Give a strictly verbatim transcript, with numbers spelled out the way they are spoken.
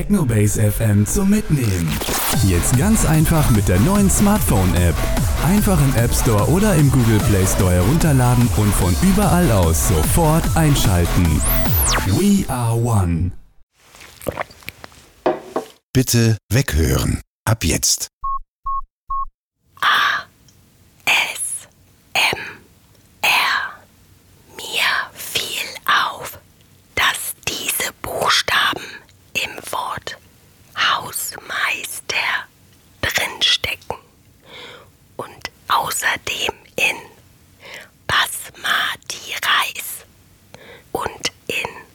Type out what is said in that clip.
Technobase F M zum Mitnehmen. Jetzt ganz einfach mit der neuen Smartphone-App. Einfach im App Store oder im Google Play Store herunterladen und von überall aus sofort einschalten. We are one. Bitte weghören. Ab jetzt. A. S. M. R. Mir fiel auf, dass diese Buchstaben im Wort Hausmeister